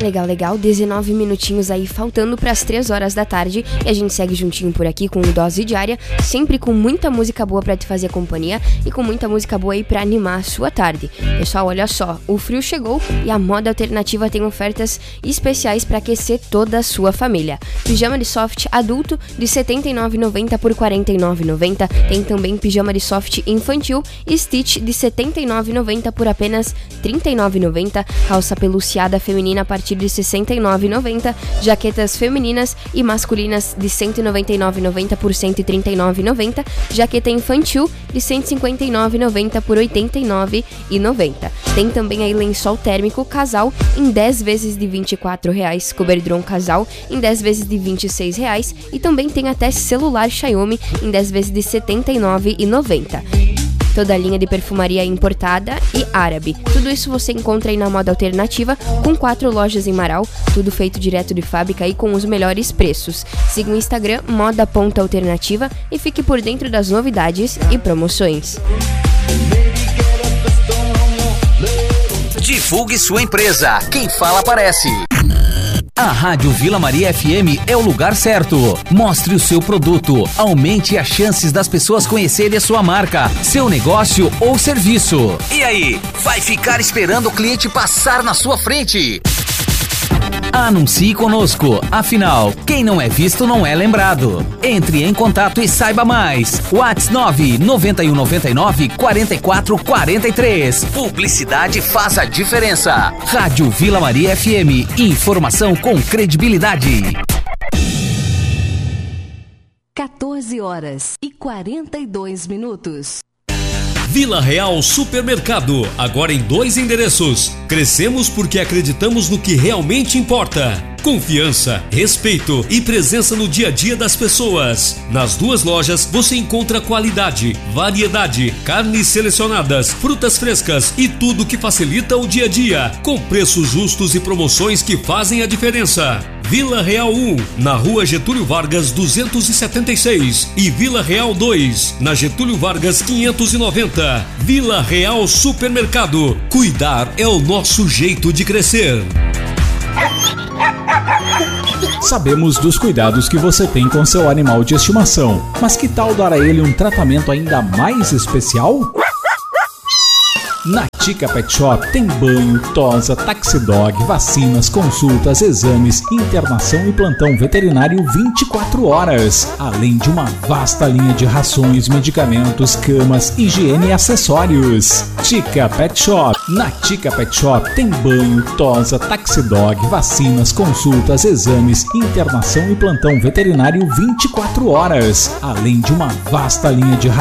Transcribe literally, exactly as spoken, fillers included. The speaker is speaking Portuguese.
Legal, legal, dezenove minutinhos aí faltando para as três horas da tarde e a gente segue juntinho por aqui com o Dose Diária, sempre com muita música boa para te fazer companhia e com muita música boa aí para animar a sua tarde. Pessoal, olha só, o frio chegou e a Moda Alternativa tem ofertas especiais para aquecer toda a sua família. Pijama de soft adulto de setenta e nove reais e noventa centavos por quarenta e nove reais e noventa centavos. Tem também pijama de soft infantil e Stitch de setenta e nove reais e noventa centavos por apenas trinta e nove reais e noventa centavos. Calça peluciada feminina a partir de sessenta e nove reais e noventa centavos. Jaquetas femininas e masculinas de cento e noventa e nove reais e noventa centavos por cento e trinta e nove reais e noventa centavos. Jaqueta infantil de cento e cinquenta e nove reais e noventa centavos por oitenta e nove reais e noventa centavos. Tem também aí lençol térmico casal em dez vezes de vinte e quatro reais, coberdron casal em dez vezes de vinte e seis reais e também tem até celular Xiaomi em dez vezes de setenta e nove reais e noventa centavos. Toda a linha de perfumaria importada e árabe. Tudo isso você encontra aí na Moda Alternativa, com quatro lojas em Marau, tudo feito direto de fábrica e com os melhores preços. Siga o Instagram moda ponto alternativa e fique por dentro das novidades e promoções. Divulgue sua empresa. Quem fala aparece. A Rádio Vila Maria F M é o lugar certo. Mostre o seu produto, aumente as chances das pessoas conhecerem a sua marca, seu negócio ou serviço. E aí, vai ficar esperando o cliente passar na sua frente? Anuncie conosco, afinal, quem não é visto não é lembrado. Entre em contato e saiba mais. WhatsApp nove nove um nove nove quatro quatro quatro três. Publicidade faz a diferença. Rádio Vila Maria F M, informação com credibilidade. quatorze horas e quarenta e dois minutos. Vila Real Supermercado, agora em dois endereços. Crescemos porque acreditamos no que realmente importa. Confiança, respeito e presença no dia a dia das pessoas. Nas duas lojas você encontra qualidade, variedade, carnes selecionadas, frutas frescas e tudo que facilita o dia a dia, com preços justos e promoções que fazem a diferença. Vila Real um, na Rua Getúlio Vargas duzentos e setenta e seis e Vila Real dois, na Getúlio Vargas quinhentos e noventa. Vila Real Supermercado. Cuidar é o nosso jeito de crescer. Sabemos dos cuidados que você tem com seu animal de estimação, mas que tal dar a ele um tratamento ainda mais especial? Na Tica Pet Shop tem banho, tosa, taxidog, vacinas, consultas, exames, internação e plantão veterinário vinte e quatro horas, além de uma vasta linha de rações, medicamentos, camas, higiene e acessórios. Tica Pet Shop. Na Tica Pet Shop tem banho, tosa, taxidog, vacinas, consultas, exames, internação e plantão veterinário vinte e quatro horas, além de uma vasta linha de rações